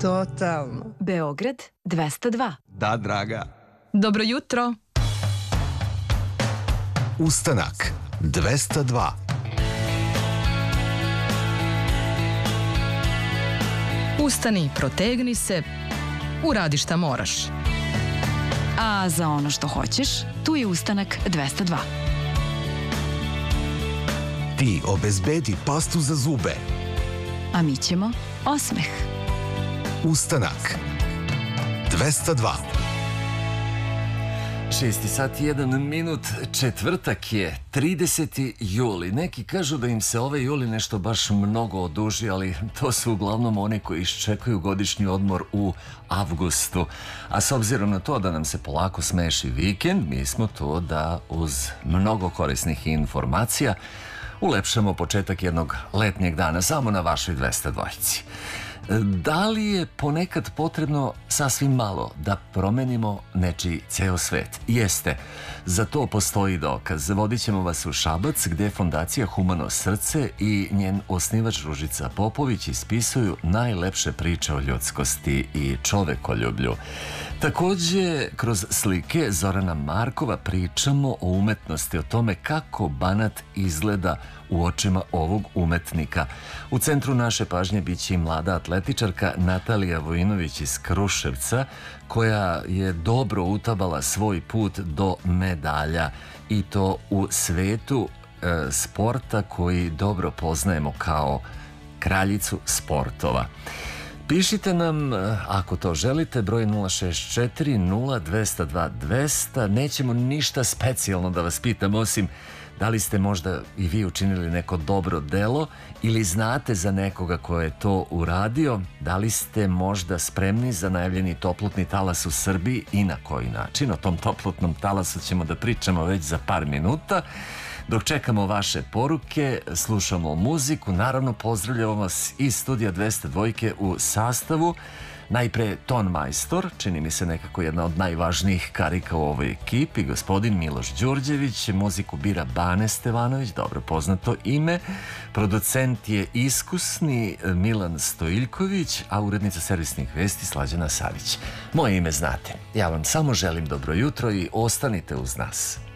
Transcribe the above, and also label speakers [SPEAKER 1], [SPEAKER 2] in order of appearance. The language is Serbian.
[SPEAKER 1] Totalno.
[SPEAKER 2] Beograd 202.
[SPEAKER 3] Da, draga.
[SPEAKER 4] Dobro jutro.
[SPEAKER 5] Ustanak 202.
[SPEAKER 4] Ustani, protegni se, uradi šta moraš.
[SPEAKER 2] A za ono što hoćeš, tu je Ustanak 202.
[SPEAKER 5] Ti obezbedi pastu za zube.
[SPEAKER 2] A mi ćemo osmeh.
[SPEAKER 5] Ustanak 202.
[SPEAKER 6] 6 sat i 1 minut, četvrtak je, 30. juli. Neki kažu da im se ovaj juli nešto baš mnogo oduži, ali to su uglavnom oni koji iščekuju godišnji odmor u avgustu. A s obzirom na to da nam se polako smeši vikend, mi smo to da uz mnogo korisnih informacija ulepšamo početak jednog letnjeg dana samo na vašoj 202. Da li je ponekad potrebno sasvim malo da promenimo nečiji ceo svet? Jeste. Za to postoji dokaz. Vodit ćemo vas u Šabac, gde Fondacija Humano srce i njen osnivač Ružica Popović ispisuju najlepše priče o ljudskosti i čovekoljublju. Takođe, kroz slike Zorana Markova pričamo o umetnosti, o tome kako Banat izgleda u očima ovog umetnika. U centru naše pažnje biće i mlada atletičarka Natalija Vojinović iz Kruševca, koja je dobro utabala svoj put do medalja, i to u svetu sporta koji dobro poznajemo kao kraljicu sportova. Pišite nam, ako to želite, broj 064 0202 200. Nećemo ništa specijalno da vas pitam, osim da li ste možda i vi učinili neko dobro delo ili znate za nekoga ko je to uradio. Da li ste možda spremni za najavljeni toplotni talas u Srbiji i na koji način? O tom toplotnom talasu ćemo da pričamo već za par minuta. Dok čekamo vaše poruke, slušamo muziku. Naravno, pozdravljamo vas iz studija 202 u sastavu. Najpre ton majstor, čini mi se nekako jedna od najvažnijih karika u ovoj ekipi, gospodin Miloš Đurđević. Muziku bira Bane Stevanović, dobro poznato ime. Producent je iskusni Milan Stojiljković, a urednica servisnih vesti Slađana Savić. Moje ime znate. Ja vam samo želim dobro jutro i ostanite uz nas.